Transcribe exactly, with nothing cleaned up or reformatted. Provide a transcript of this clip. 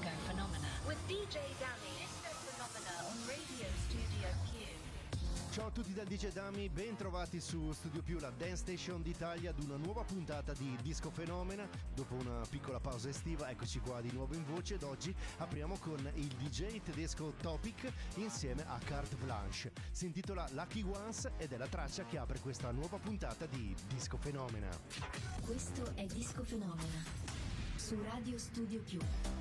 Phenomena with D J Dummy. Disco Phenomena on Radio Studio Q. Ciao a tutti dal D J Dummy, ben trovati su Studio Più, la dance station d'Italia, ad una nuova puntata di Disco Phenomena. Dopo una piccola pausa estiva, eccoci qua di nuovo in voce ed oggi apriamo con il D J tedesco Topic insieme a Carte Blanche. Si intitola Lucky Ones ed è la traccia che apre questa nuova puntata di Disco Phenomena. Questo è Disco Phenomena su Radio Studio Più.